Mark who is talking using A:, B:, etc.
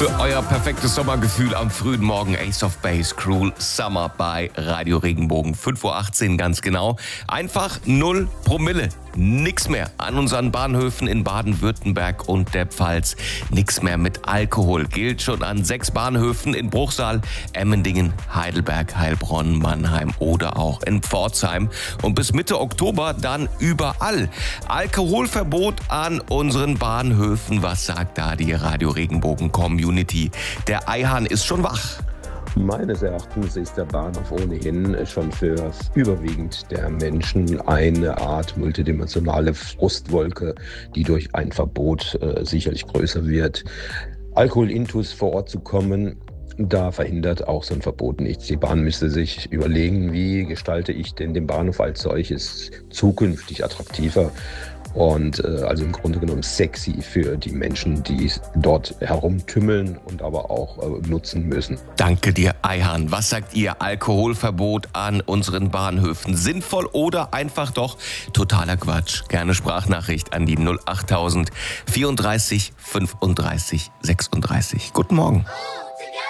A: Für euer perfektes Sommergefühl am frühen Morgen Ace of Base, Cruel Summer bei Radio Regenbogen. 5:18 Uhr ganz genau. Einfach 0 Promille. Nix mehr an unseren Bahnhöfen in Baden-Württemberg und der Pfalz. Nix mehr mit Alkohol. Gilt schon an 6 Bahnhöfen in Bruchsal, Emmendingen, Heidelberg, Heilbronn, Mannheim oder auch in Pforzheim. Und bis Mitte Oktober dann überall. Alkoholverbot an unseren Bahnhöfen. Was sagt da die Radio Regenbogen Community? Der Eihahn ist schon wach.
B: Meines Erachtens ist der Bahnhof ohnehin schon für überwiegend der Menschen eine Art multidimensionale Frustwolke, die durch ein Verbot sicherlich größer wird. Alkoholintus vor Ort zu kommen, da verhindert auch so ein Verbot nichts. Die Bahn müsste sich überlegen, wie gestalte ich denn den Bahnhof als solches zukünftig attraktiver und also im Grunde genommen sexy für die Menschen, die dort herumtümmeln und aber auch nutzen müssen.
A: Danke dir, Eihahn. Was sagt ihr? Alkoholverbot an unseren Bahnhöfen. Sinnvoll oder einfach doch totaler Quatsch? Gerne Sprachnachricht an die 08000 34 35 36. Guten Morgen.